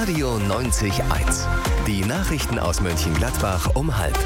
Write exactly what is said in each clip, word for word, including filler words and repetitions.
Radio neunzig eins. Die Nachrichten aus Mönchengladbach um halb.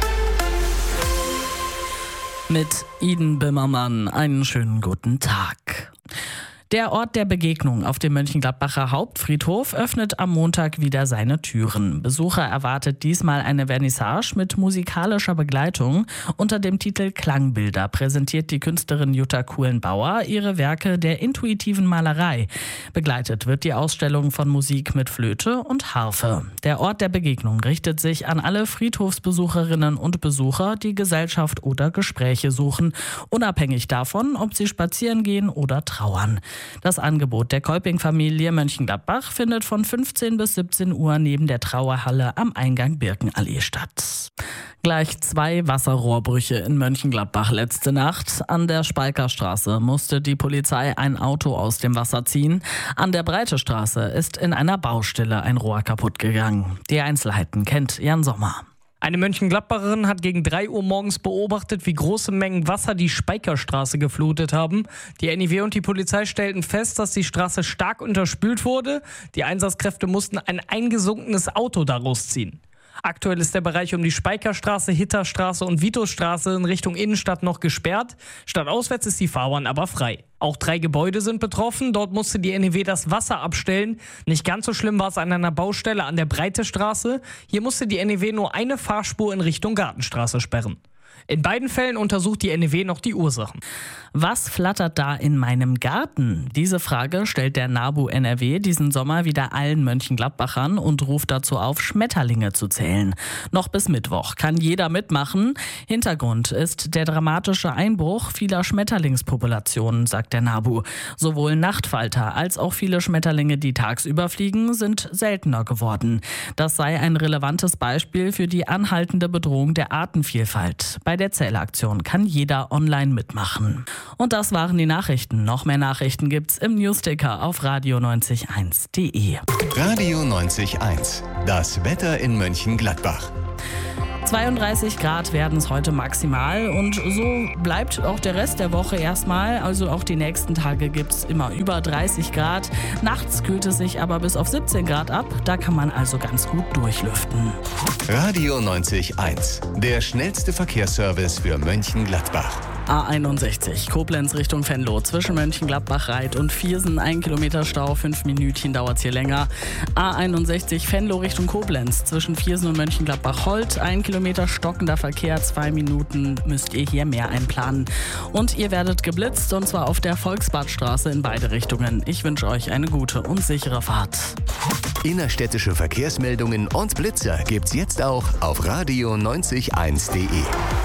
Mit Iden Bimmermann einen schönen guten Tag. Der Ort der Begegnung auf dem Mönchengladbacher Hauptfriedhof öffnet am Montag wieder seine Türen. Besucher erwartet diesmal eine Vernissage mit musikalischer Begleitung. Unter dem Titel Klangbilder präsentiert die Künstlerin Jutta Kuhlenbauer ihre Werke der intuitiven Malerei. Begleitet wird die Ausstellung von Musik mit Flöte und Harfe. Der Ort der Begegnung richtet sich an alle Friedhofsbesucherinnen und Besucher, die Gesellschaft oder Gespräche suchen, unabhängig davon, ob sie spazieren gehen oder trauern. Das Angebot der Kolping-Familie Mönchengladbach findet von fünfzehn bis siebzehn Uhr neben der Trauerhalle am Eingang Birkenallee statt. Gleich zwei Wasserrohrbrüche in Mönchengladbach letzte Nacht. An der Speikerstraße musste die Polizei ein Auto aus dem Wasser ziehen. An der Breitestraße ist in einer Baustelle ein Rohr kaputt gegangen. Die Einzelheiten kennt Jan Sommer. Eine Mönchengladbacherin hat gegen drei Uhr morgens beobachtet, wie große Mengen Wasser die Speikerstraße geflutet haben. Die N I W und die Polizei stellten fest, dass die Straße stark unterspült wurde. Die Einsatzkräfte mussten ein eingesunkenes Auto daraus ziehen. Aktuell ist der Bereich um die Speikerstraße, Hitterstraße und Vitusstraße in Richtung Innenstadt noch gesperrt. Stadtauswärts ist die Fahrbahn aber frei. Auch drei Gebäude sind betroffen. Dort musste die N E W das Wasser abstellen. Nicht ganz so schlimm war es an einer Baustelle an der Breitestraße. Hier musste die N E W nur eine Fahrspur in Richtung Gartenstraße sperren. In beiden Fällen untersucht die N E W noch die Ursachen. Was flattert da in meinem Garten? Diese Frage stellt der NABU N R W diesen Sommer wieder allen Mönchengladbachern und ruft dazu auf, Schmetterlinge zu zählen. Noch bis Mittwoch kann jeder mitmachen. Hintergrund ist der dramatische Einbruch vieler Schmetterlingspopulationen, sagt der NABU. Sowohl Nachtfalter als auch viele Schmetterlinge, die tagsüber fliegen, sind seltener geworden. Das sei ein relevantes Beispiel für die anhaltende Bedrohung der Artenvielfalt. Bei der Zählaktion kann jeder online mitmachen. Und das waren die Nachrichten. Noch mehr Nachrichten gibt's im Newsticker auf radio neunzig eins punkt de. Radio neunzig eins. Das Wetter in Mönchengladbach. zweiunddreißig Grad werden es heute maximal und so bleibt auch der Rest der Woche erstmal. Also auch die nächsten Tage gibt es immer über dreißig Grad. Nachts kühlt es sich aber bis auf siebzehn Grad ab. Da kann man also ganz gut durchlüften. Radio neunzig eins. Der schnellste Verkehrsservice für Mönchengladbach. A einundsechzig, Koblenz Richtung Venlo, zwischen Mönchengladbach, Reit und Viersen, ein Kilometer Stau, fünf Minütchen dauert es hier länger. A einundsechzig, Venlo Richtung Koblenz, zwischen Viersen und Mönchengladbach-Holt, ein Kilometer stockender Verkehr, zwei Minuten müsst ihr hier mehr einplanen. Und ihr werdet geblitzt, und zwar auf der Volksbadstraße in beide Richtungen. Ich wünsche euch eine gute und sichere Fahrt. Innerstädtische Verkehrsmeldungen und Blitzer gibt's jetzt auch auf radio neunzig eins punkt de.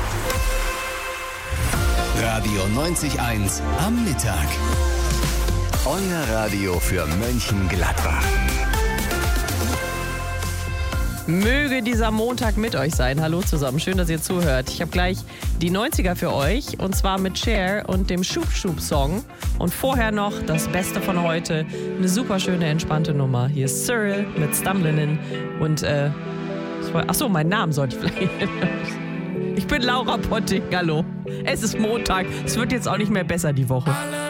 Radio neunzig eins am Mittag. Euer Radio für Mönchengladbach. Möge dieser Montag mit euch sein. Hallo zusammen, schön, dass ihr zuhört. Ich habe gleich die neunziger für euch, und zwar mit Cher und dem Schub Schub Song. Und vorher noch das Beste von heute, eine super schöne, entspannte Nummer. Hier ist Cyril mit Stumblinin und äh, achso, meinen Namen sollte ich vielleicht. Ich bin Laura Potting, hallo. Es ist Montag, es wird jetzt auch nicht mehr besser die Woche.